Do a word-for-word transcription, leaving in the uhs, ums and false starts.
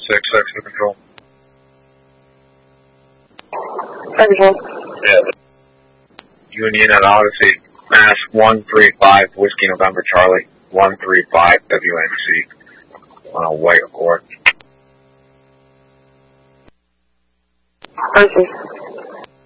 six, Section Control. Control. Yeah. Union at Odyssey, Mass one three five, Whiskey November Charlie, one three five W N C, on a white Accord. Odyssey.